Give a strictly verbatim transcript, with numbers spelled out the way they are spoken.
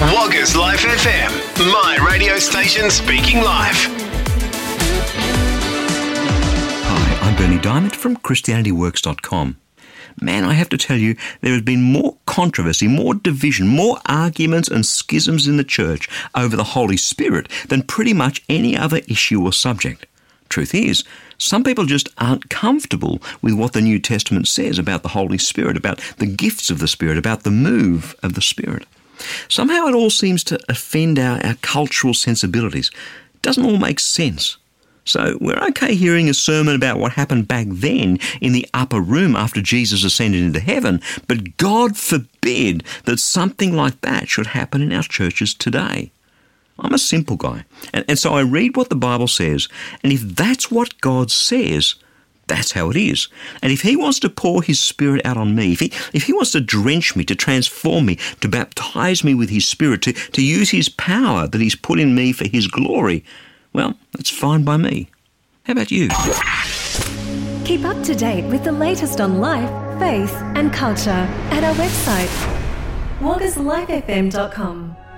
Woggers Life F M, my radio station speaking live. Hi, I'm Bernie Diamond from Christianity Works dot com. Man, I have to tell you, there has been more controversy, more division, more arguments and schisms in the church over the Holy Spirit than pretty much any other issue or subject. Truth is, some people just aren't comfortable with what the New Testament says about the Holy Spirit, about the gifts of the Spirit, about the move of the Spirit. Somehow it all seems to offend our, our cultural sensibilities. It doesn't all make sense. So we're okay hearing a sermon about what happened back then in the upper room after Jesus ascended into heaven, but God forbid that something like that should happen in our churches today. I'm a simple guy, and, and so I read what the Bible says, and if that's what God says, that's how it is. And if he wants to pour his Spirit out on me, if he, if he wants to drench me, to transform me, to baptize me with his Spirit, to, to use his power that he's put in me for his glory, well, that's fine by me. How about you? Keep up to date with the latest on life, faith and culture at our website, woggers life f m dot com.